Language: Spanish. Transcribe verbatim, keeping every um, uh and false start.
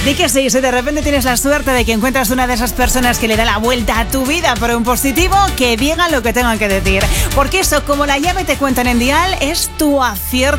Di que sí, si de repente tienes la suerte de que encuentras una de esas personas que le da la vuelta a tu vida, pero en positivo, que digan lo que tengan que decir. Porque eso, como la llave te cuentan en Dial, es tu acierto